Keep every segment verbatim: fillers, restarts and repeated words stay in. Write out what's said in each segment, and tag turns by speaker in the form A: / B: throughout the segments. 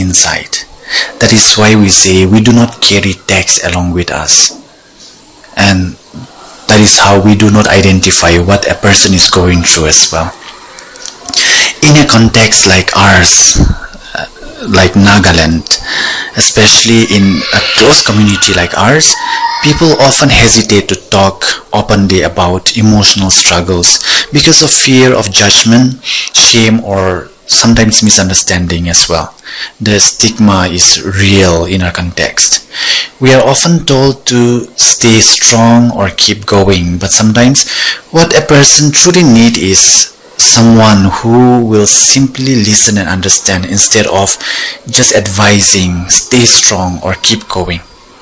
A: inside. That is why we say we do not carry text along with us. And that is how we do not identify what a person is going through as well. In a context like ours, uh, like Nagaland, especially in a close community like ours, people often hesitate to talk openly about emotional struggles because of fear of judgment, shame, or sometimes misunderstanding as well. The stigma is real in our context. We are often told to stay strong or keep going, but sometimes what a person truly needs is someone who will simply listen and understand instead of just advising, stay strong or keep going.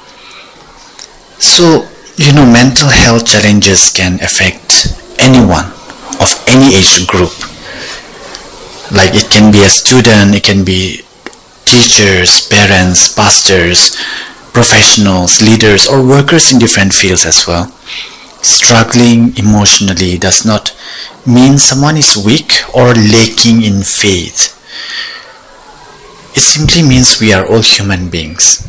A: So, you know, mental health challenges can affect anyone of any age group. Like it can be a student, it can be teachers, parents, pastors, professionals, leaders, or workers in different fields as well. Struggling emotionally does not mean someone is weak or lacking in faith. It simply means we are all human beings.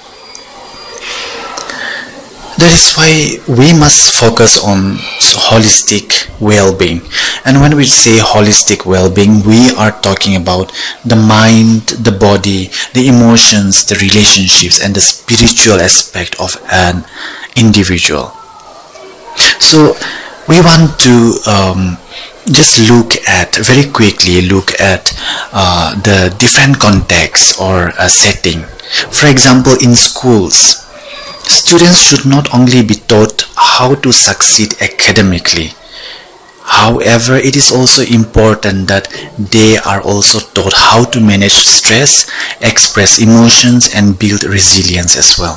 A: That is why we must focus on holistic well-being. And when we say holistic well-being, we are talking about the mind, the body, the emotions, the relationships, and the spiritual aspect of an individual. So we want to um, just look at, very quickly look at uh, the different contexts or a setting. For example, in schools, students should not only be taught how to succeed academically. However, it is also important that they are also taught how to manage stress, express emotions, and build resilience as well.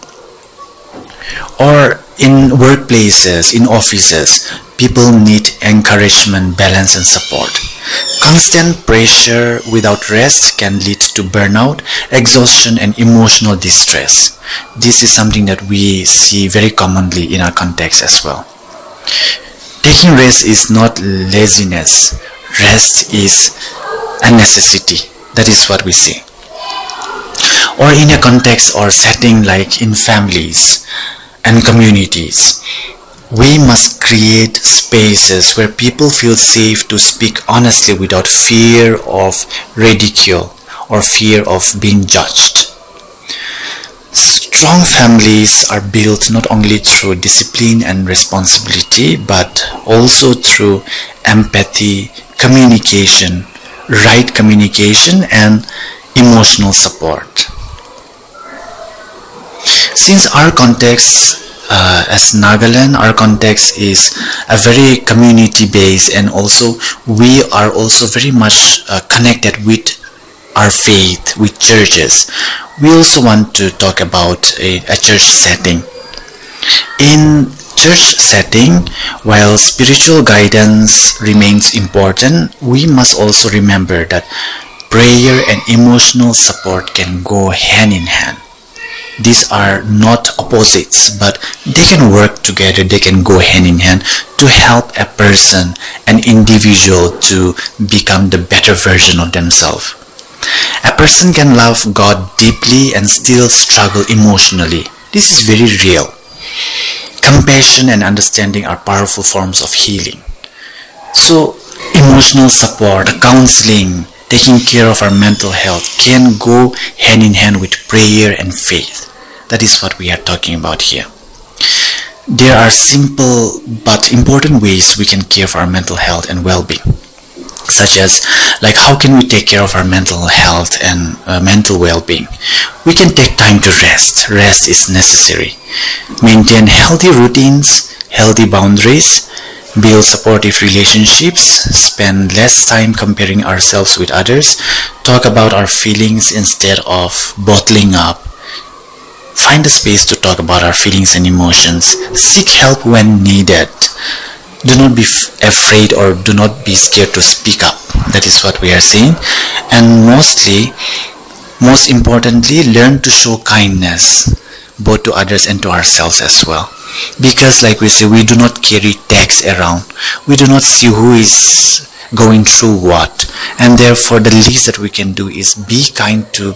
A: Or in workplaces, in offices, people need encouragement, balance, and support. Constant pressure without rest can lead to burnout, exhaustion, and emotional distress. This is something that we see very commonly in our context as well. Taking rest is not laziness. Rest is a necessity. That is what we say. Or in a context or setting like in families and communities, we must create spaces where people feel safe to speak honestly without fear of ridicule or fear of being judged. Strong families are built not only through discipline and responsibility, but also through empathy, communication, right communication, and emotional support. Since our context Uh, as Nagaland, our context is a very community-based, and also we are also very much uh, connected with our faith, with churches. We also want to talk about a, a church setting. In church setting, while spiritual guidance remains important, we must also remember that prayer and emotional support can go hand in hand. These are not opposites, but they can work together, they can go hand in hand to help a person, an individual, to become the better version of themselves. A person can love God deeply and still struggle emotionally. This is very real. Compassion and understanding are powerful forms of healing. So, emotional support, counseling, taking care of our mental health can go hand in hand with prayer and faith. That is what we are talking about here. There are simple but important ways we can care for our mental health and well-being, such as like how can we take care of our mental health and uh, mental well-being. We can take time to rest. Rest is necessary. Maintain healthy routines, healthy boundaries, build supportive relationships, spend less time comparing ourselves with others, talk about our feelings instead of bottling up. Find a space to talk about our feelings and emotions. Seek help when needed. Do not be f- afraid or do not be scared to speak up. That is what we are saying. And mostly, most importantly, learn to show kindness, both to others and to ourselves as well. Because like we say, we do not carry tags around. We do not see who is going through what. And therefore, the least that we can do is be kind to